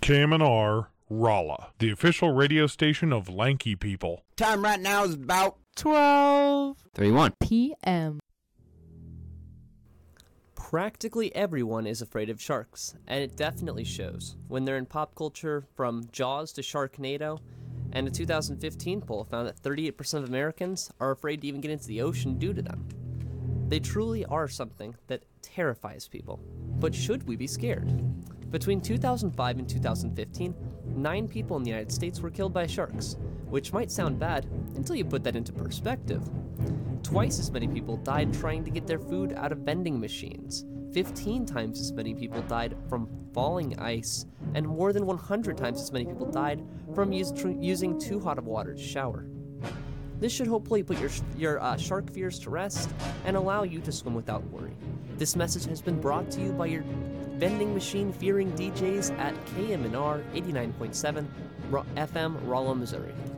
KMNR Rolla, the official radio station of Lanky People. Time right now is about 12:31 p.m. Practically everyone is afraid of sharks, and it definitely shows when they're in pop culture, from Jaws to Sharknado. And a 2015 poll found that 38% of Americans are afraid to even get into the ocean due to them. They truly are something that terrifies people. But should we be scared? Between 2005 and 2015, 9 people in the United States were killed by sharks, which might sound bad until you put that into perspective. Twice as many people died trying to get their food out of vending machines. 15 times as many people died from falling ice, and more than 100 times as many people died from using too hot of water to shower. This should hopefully put your shark fears to rest and allow you to swim without worry. This message has been brought to you by your vending machine fearing DJs at KMNR 89.7 FM, Rolla, Missouri.